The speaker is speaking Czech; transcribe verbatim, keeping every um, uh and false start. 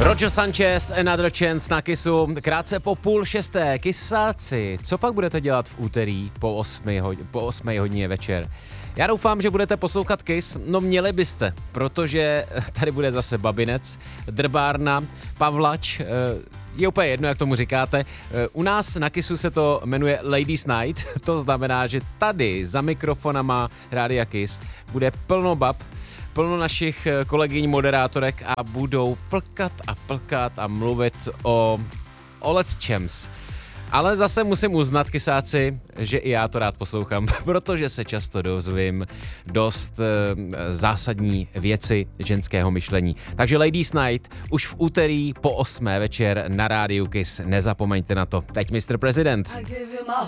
Roger Sanchez, Another Chance na Kissu, krátce po půl šesté. Kisáci, co pak budete dělat v úterý po osmi, hod- po osmé hodině večer? Já doufám, že budete poslouchat Kiss, no měli byste, protože tady bude zase Babinec, Drbárna, Pavlač, je úplně jedno, jak tomu říkáte. U nás na Kissu se to jmenuje Ladies Night, to znamená, že tady za mikrofonama Rádia Kiss bude plno bab, plno našich kolegyň moderátorek a budou plkat a plkat a mluvit o, o lecčems. Ale zase musím uznat, kysáci, že i já to rád poslouchám, protože se často dozvím dost e, zásadní věci ženského myšlení. Takže Ladies Night už v úterý po osmé večer na Rádiu Kiss. Nezapomeňte na to. Teď mister President.